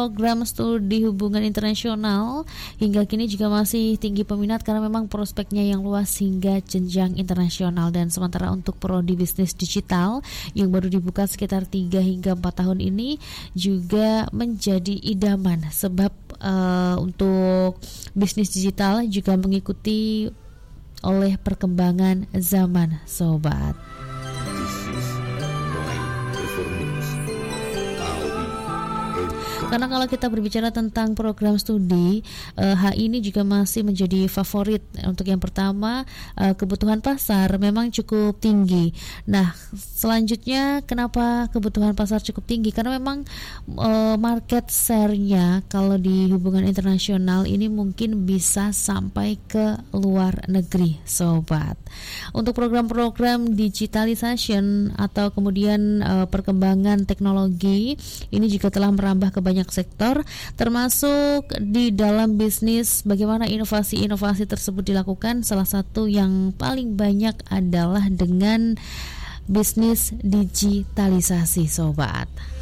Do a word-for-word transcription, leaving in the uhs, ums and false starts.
Program studi hubungan internasional hingga kini juga masih tinggi peminat karena memang prospeknya yang luas hingga jenjang internasional. Dan sementara untuk prodi bisnis digital yang baru dibuka sekitar tiga hingga empat tahun ini juga menjadi idaman sebab uh, untuk bisnis digital juga mengikuti oleh perkembangan zaman, sobat. Karena kalau kita berbicara tentang program studi, eh, H I ini juga masih menjadi favorit. Untuk yang pertama, eh, kebutuhan pasar memang cukup tinggi. Nah, selanjutnya kenapa kebutuhan pasar cukup tinggi? Karena memang eh, market share-nya kalau di hubungan internasional ini mungkin bisa sampai ke luar negeri, sobat. Untuk program-program digitalization atau kemudian eh, perkembangan teknologi ini juga telah merambah ke banyak sektor, termasuk di dalam bisnis. Bagaimana inovasi-inovasi tersebut dilakukan? Salah satu yang paling banyak adalah dengan bisnis digitalisasi, sobat.